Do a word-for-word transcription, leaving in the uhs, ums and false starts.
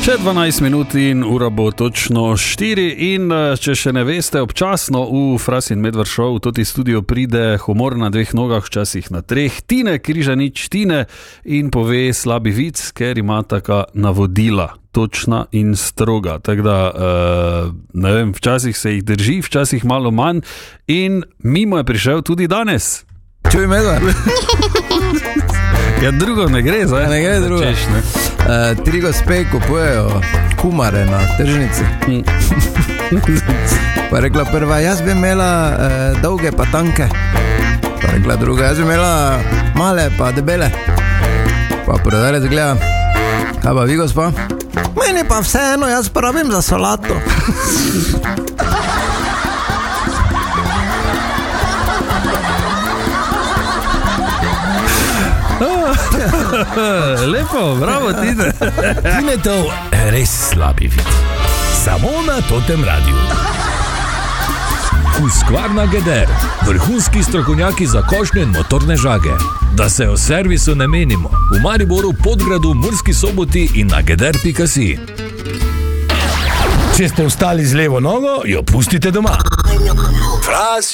Še dvanajst minut in ura bo točno štiri in če še ne veste, občasno v Fras in Medvard Show v toti studio pride humor na dveh nogah, včasih na treh. Tine Križanič Tine in pove slabi vic, ker ima taka navodila, točna in stroga. Tako da, uh, ne vem, včasih se jih drži, včasih malo manj in mimo je prišel tudi danes. Čuj, Medvard. Ja, drugo ne gre, zdaj. Ne gre drugo. Češ, ne? Uh, tri gospe kupujejo kumare na tržnici. Pa rekla prva, jaz bi imela uh, dolge pa tanke. Pa rekla druga, jaz bi imela male pa debele. Pa prodajalec gleda, kaj pa vi, gospa? Meni pa vseeno, jaz pa rabim za solato. Lepo, bravo, Tine. Tine to res slabi vid. Samo na totem radiju. Husqvarna Geder, vrhunski strokovnjaki za košnje in motorne žage. Da se o servisu ne menimo. V Mariboru, Podgradu, Murski Soboti in na geder pika si. Če ste vstali z levo nogo, jo pustite doma. Fras